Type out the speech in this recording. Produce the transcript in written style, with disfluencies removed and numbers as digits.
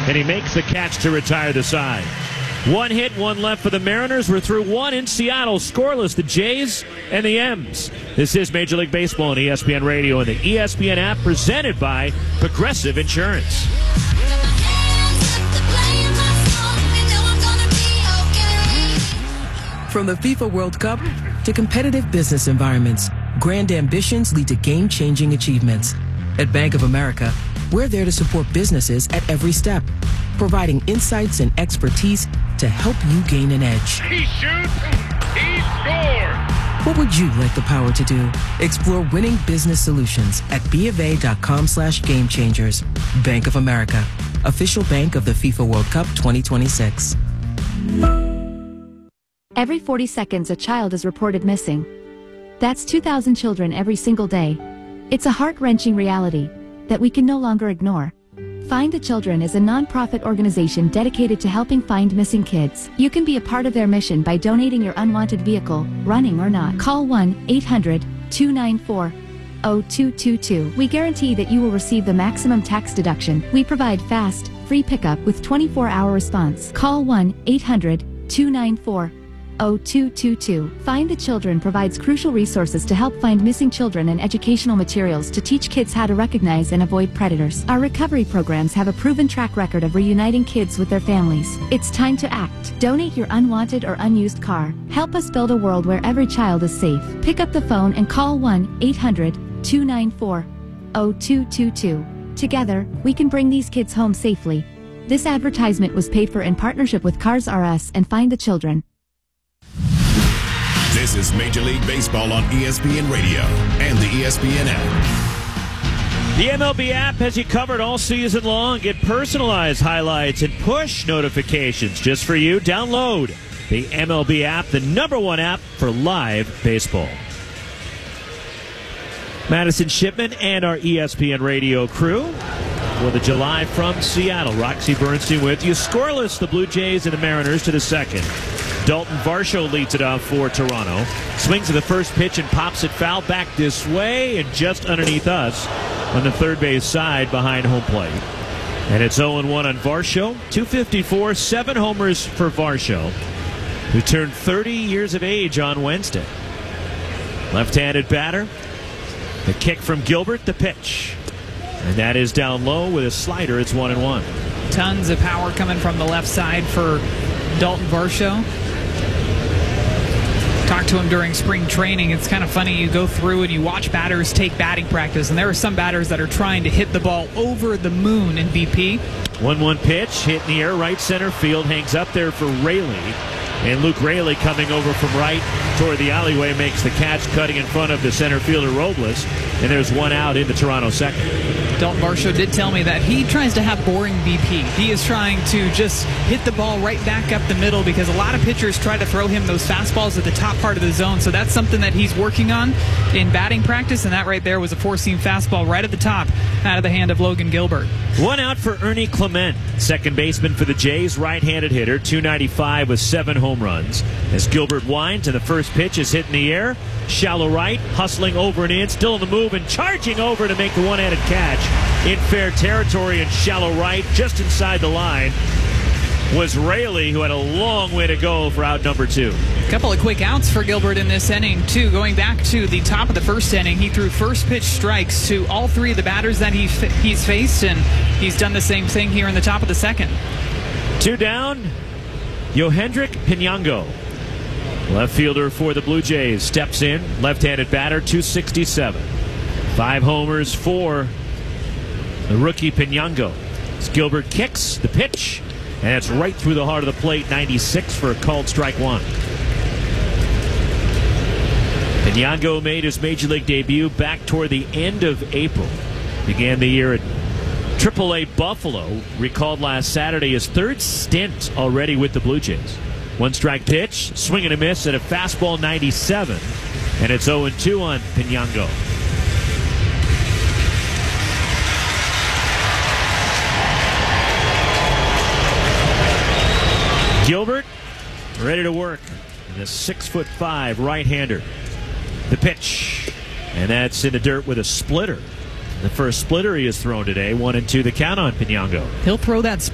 and he makes the catch to retire the side. One hit, one left for the Mariners. We're through one in Seattle. Scoreless, the Jays and the M's. This is Major League Baseball on ESPN Radio and the ESPN app, presented by Progressive Insurance. From the FIFA World Cup to competitive business environments, grand ambitions lead to game-changing achievements. At Bank of America, we're there to support businesses at every step, providing insights and expertise to help you gain an edge. He shoots, he scores! What would you like the power to do? Explore winning business solutions at BofA.com/gamechangers. Bank of America, official bank of the FIFA World Cup 2026. Every 40 seconds, a child is reported missing. That's 2,000 children every single day. It's a heart-wrenching reality that we can no longer ignore. Find the Children is a non-profit organization dedicated to helping find missing kids. You can be a part of their mission by donating your unwanted vehicle, running or not. Call 1-800-294-0222. We guarantee that you will receive the maximum tax deduction. We provide fast, free pickup with 24-hour response. Call 1-800-294-0222. Find the Children provides crucial resources to help find missing children and educational materials to teach kids how to recognize and avoid predators. Our recovery programs have a proven track record of reuniting kids with their families. It's time to act. Donate your unwanted or unused car. Help us build a world where every child is safe. Pick up the phone and call 1-800-294-0222. Together, we can bring these kids home safely. This advertisement was paid for in partnership with Cars R Us and Find the Children. This is Major League Baseball on ESPN Radio and the ESPN app. The MLB app has you covered all season long. Get personalized highlights and push notifications just for you. Download the MLB app, the #1 app for live baseball. Madison Shipman and our ESPN Radio crew for the July from Seattle. Roxy Bernstein with you. Scoreless, the Blue Jays and the Mariners to the second. Dalton Varsho leads it off for Toronto. Swings at the first pitch and pops it foul back this way and just underneath us on the third base side behind home plate. And it's 0-1 on Varsho. 254, 7 homers for Varsho, who turned 30 years of age on Wednesday. Left-handed batter. The kick from Gilbert, the pitch. And that is down low with a slider. It's 1-1. Tons of power coming from the left side for Dalton Varsho. Talked to him during spring training. It's kind of funny. You go through and you watch batters take batting practice, and there are some batters that are trying to hit the ball over the moon in BP. 1-1 pitch, hit in the air, right center field, hangs up there for Raley. And Luke Raley coming over from right toward the alleyway makes the catch, cutting in front of the center fielder Robles. And there's one out in the Toronto second. Dalton Varsho did tell me that he tries to have boring BP. He is trying to just hit the ball right back up the middle because a lot of pitchers try to throw him those fastballs at the top part of the zone. So that's something that he's working on in batting practice. And that right there was a four-seam fastball right at the top out of the hand of Logan Gilbert. One out for Ernie Clement, second baseman for the Jays, right-handed hitter, .295 with 7 home runs. As Gilbert winds and the first pitch is hit in the air, shallow right, hustling over and in, still in the move and charging over to make the one-handed catch in fair territory and shallow right, just inside the line, was Raley, who had a long way to go for out number 2. A couple of quick outs for Gilbert in this inning, too. Going back to the top of the first inning, he threw first pitch strikes to all 3 of the batters that he's faced, and he's done the same thing here in the top of the second. 2 down, Yohendrick Pinango, left fielder for the Blue Jays, steps in, left-handed batter, .267. 5 homers for the rookie Pinango. As Gilbert kicks the pitch, and it's right through the heart of the plate, 96 for a called strike 1. Pinango made his Major League debut back toward the end of April. Began the year at AAA Buffalo. Recalled last Saturday his 3rd stint already with the Blue Jays. 1 strike pitch, swing and a miss at a fastball 97. And it's 0-2 on Pinango. Gilbert ready to work. And a 6'5" right-hander. The pitch. And that's in the dirt with a splitter. The first splitter he has thrown today. 1-2 the count on Pinango. He'll throw that